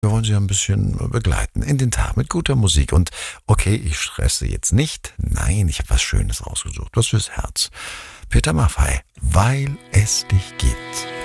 Wir wollen Sie ein bisschen begleiten in den Tag mit guter Musik. Und okay, ich stresse jetzt nicht. Nein, ich habe was Schönes rausgesucht. Was fürs Herz. Peter Maffay, weil es dich gibt.